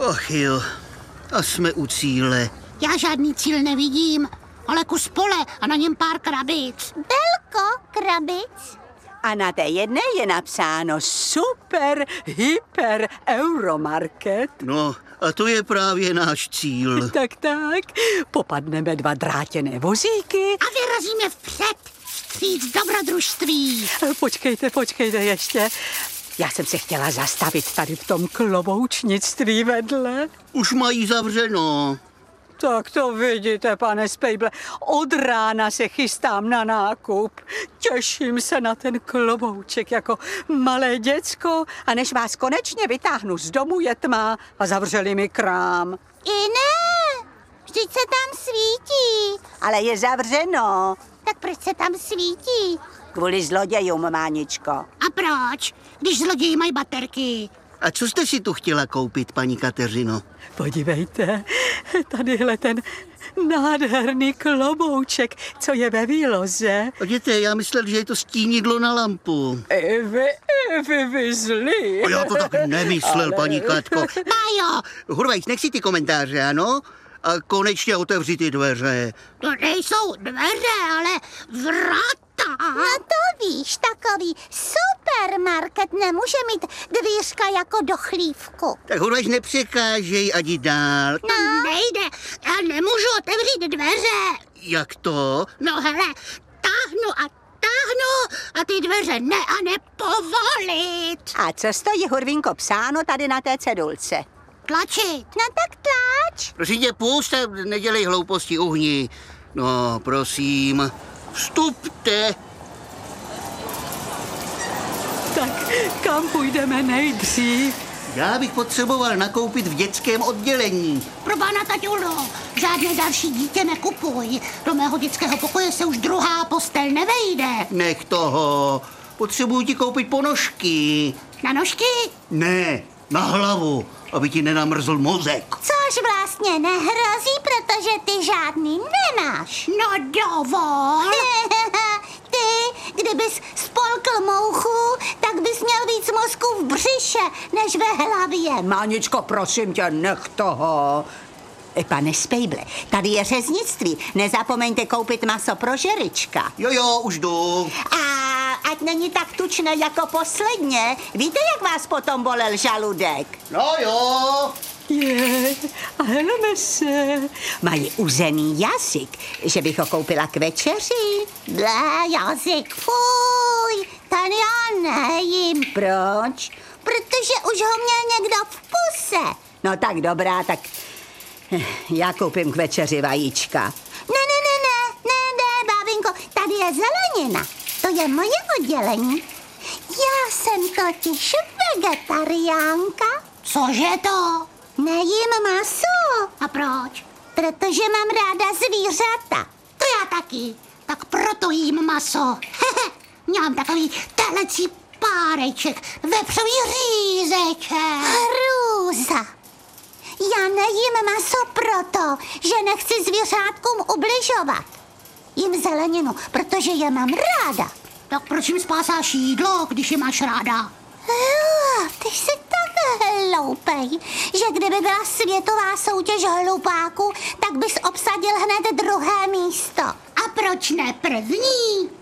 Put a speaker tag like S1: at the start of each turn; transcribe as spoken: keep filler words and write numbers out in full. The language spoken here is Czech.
S1: Ach jo, a jsme u cíle.
S2: Já žádný cíl nevidím, ale kus pole a na něm pár krabic.
S3: Belko, krabic.
S4: A na té jedné je napsáno super, hyper, euromarket.
S1: No, a to je právě náš cíl.
S4: Tak, tak, popadneme dva drátěné vozíky.
S2: A vyrazíme vpřed, vstříc dobrodružství.
S4: Počkejte, počkejte ještě. Já jsem se chtěla zastavit tady v tom kloboučnictví vedle.
S1: Už mají zavřeno.
S4: Tak to vidíte, pane Spejble, od rána se chystám na nákup. Těším se na ten klobouček jako malé děcko a než vás konečně vytáhnu z domu, je tma a zavřeli mi krám.
S3: I ne, vždyť se tam svítí.
S4: Ale je zavřeno.
S3: Tak proč se tam svítí?
S4: Kvůli zlodějům, Máničko.
S2: A proč, když zloději mají baterky?
S1: A co jste si tu chtěla koupit, paní Kateřino?
S4: Podívejte, tadyhle ten nádherný klobouček, co je ve výloze.
S1: Jděte, já myslel, že je to stínidlo na lampu.
S4: Vy, vy, vy zlý.
S1: A já to tak nemyslel,
S4: Ale-
S1: paní Katko.
S2: Majo,
S1: Hurvejs, nech si ty komentáře, ano? A konečně otevři ty dveře.
S2: to nejsou dveře, ale vrata.
S3: No to víš, takový supermarket nemůže mít dvířka jako do chlívku.
S1: Tak Hurvejs, nepřekážej, ať jdi dál.
S2: To nejde, já nemůžu otevřít dveře.
S1: Jak to?
S2: No hele, táhnu a táhnu a ty dveře ne a nepovolit.
S4: A co stojí, Hurvinko, psáno tady na té cedulce?
S2: Tlačit.
S3: No tak tlač.
S1: Prosím tě, pust a nedělej hlouposti, uhni. No, prosím, vstupte.
S4: Tak kam půjdeme nejdřív?
S1: Já bych potřeboval nakoupit v dětském oddělení.
S2: Pro pána taťulo, žádné další dítě nekupuj. Do mého dětského pokoje se už druhá postel nevejde.
S1: Nech toho. Potřebuji ti koupit ponožky.
S2: Na nožky?
S1: Ne, na hlavu, aby ti nenamrzl mozek.
S3: Což vlastně nehrozí, protože ty žádný nemáš.
S2: No dovol.
S3: Ty, kdybys spolkl mouchu, tak bys měl víc mozku v břiše, než ve hlavě.
S4: Máničko, prosím tě, nech toho. E, pane Spejble, tady je řeznictví. Nezapomeňte koupit maso pro žerička.
S1: Jo, jo, už jdu.
S3: A ať není tak tučné jako posledně. Víte, jak vás potom bolel žaludek?
S1: No jo.
S4: Je, a heleme se. Mají uzený jazyk, že bych ho koupila k večeři.
S3: Blé, jazyk, fuj, ten já nejím.
S4: Proč?
S3: Protože už ho měl někdo v puse.
S4: No tak dobrá, tak eh, já koupím k večeři vajíčka.
S3: Ne, ne, ne, ne, ne, ne, bábinko, tady je zelenina. To je moje oddělení. Já jsem totiž vegetariánka.
S2: Cože to?
S3: Nejím maso,
S2: A proč?
S3: protože mám ráda zvířata.
S2: To já taky. Tak proto jím maso. Hehe, mám takový telecí páreček, vepřový řízeček.
S3: Hrůza. Já nejím maso proto, že nechci zvířátkům ubližovat. Jím zeleninu, protože je mám ráda.
S2: Tak proč jim spásáš jídlo, když je máš ráda?
S3: Uh, ty jsi tak hloupej, že kdyby byla světová soutěž hlupáků, tak bys obsadil hned druhé místo.
S2: A proč ne první?